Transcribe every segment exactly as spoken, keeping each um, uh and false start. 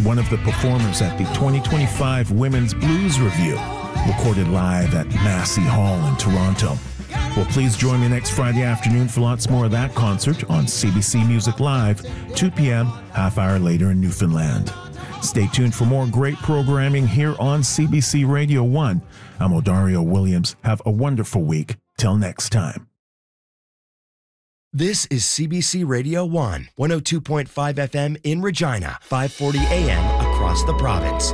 one of the performers at the twenty twenty-five Women's Blues Review, recorded live at Massey Hall in Toronto. Well, please join me next Friday afternoon for lots more of that concert on C B C Music Live, two p.m., half hour later in Newfoundland. Stay tuned for more great programming here on C B C Radio one. I'm Odario Williams. Have a wonderful week. Till next time. This is C B C Radio one, one oh two point five F M in Regina, five forty A M across the province.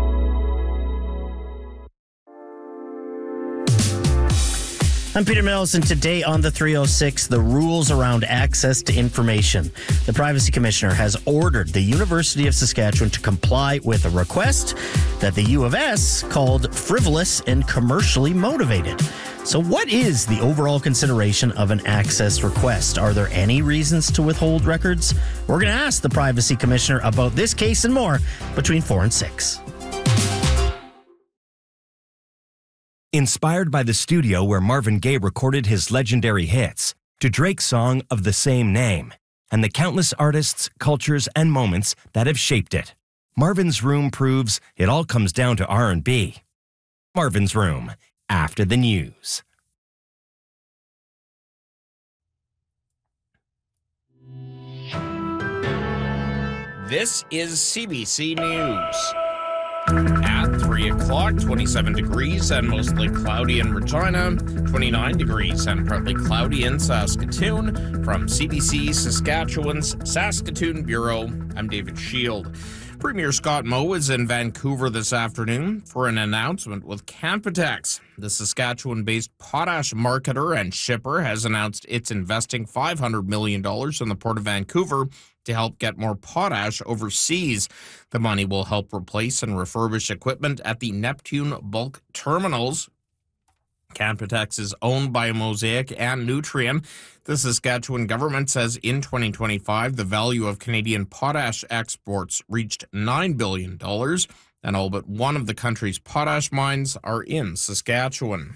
I'm Peter Mills, and today on the three oh six, the rules around access to information. The Privacy Commissioner has ordered the University of Saskatchewan to comply with a request that the U of S called frivolous and commercially motivated. So what is the overall consideration of an access request? Are there any reasons to withhold records? We're going to ask the Privacy Commissioner about this case and more between four and six. Inspired by the studio where Marvin Gaye recorded his legendary hits, to Drake's song of the same name, and the countless artists, cultures, and moments that have shaped it, Marvin's Room proves it all comes down to R and B. Marvin's Room, after the news. This is C B C News. At three o'clock, twenty-seven degrees and mostly cloudy in Regina, twenty-nine degrees and partly cloudy in Saskatoon. From C B C Saskatchewan's Saskatoon Bureau, I'm David Shield. Premier Scott Moe is in Vancouver this afternoon for an announcement with Canpotex. The Saskatchewan-based potash marketer and shipper has announced it's investing five hundred million dollars in the Port of Vancouver to help get more potash overseas. The money will help replace and refurbish equipment at the Neptune bulk terminals. Canpotex is owned by Mosaic and Nutrien. The Saskatchewan government says in twenty twenty-five, the value of Canadian potash exports reached nine billion dollars, and all but one of the country's potash mines are in Saskatchewan.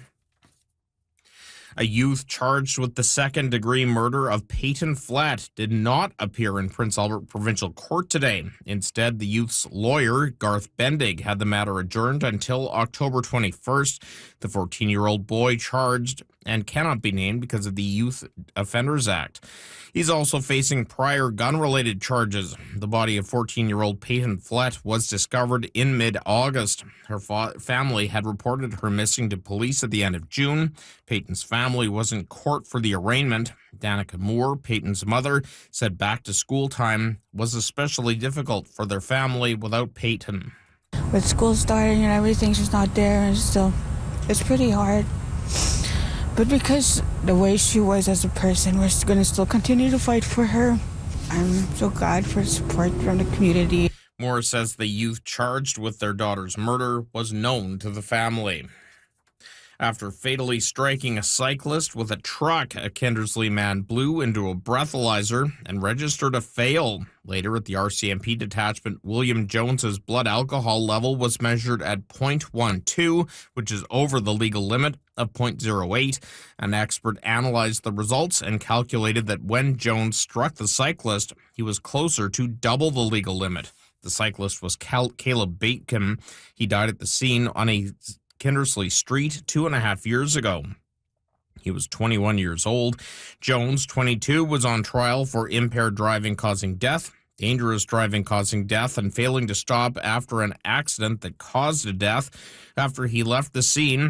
A youth charged with the second-degree murder of Peyton Flett did not appear in Prince Albert Provincial Court today. Instead, the youth's lawyer, Garth Bendig, had the matter adjourned until October twenty-first. The fourteen-year-old boy charged and cannot be named because of the Youth Offenders Act. He's also facing prior gun-related charges. The body of fourteen-year-old Peyton Flett was discovered in mid-August. Her fa- family had reported her missing to police at the end of June. Peyton's family was in court for the arraignment. Danica Moore, Peyton's mother, said back-to-school time was especially difficult for their family without Peyton. With school starting and everything, she's not there, and still, it's pretty hard. But because the way she was as a person, we're going to still continue to fight for her. I'm so glad for support from the community. Moore says the youth charged with their daughter's murder was known to the family. After fatally striking a cyclist with a truck, a Kindersley man blew into a breathalyzer and registered a fail. Later at the R C M P detachment, William Jones's blood alcohol level was measured at zero point one two, which is over the legal limit of zero point zero eight. An expert analyzed the results and calculated that when Jones struck the cyclist, he was closer to double the legal limit. The cyclist was Cal- Caleb Batekin. He died at the scene on a Kindersley Street two and a half years ago. He was twenty-one years old. Jones, twenty-two, was on trial for impaired driving causing death, dangerous driving causing death, and failing to stop after an accident that caused a death. After he left the scene,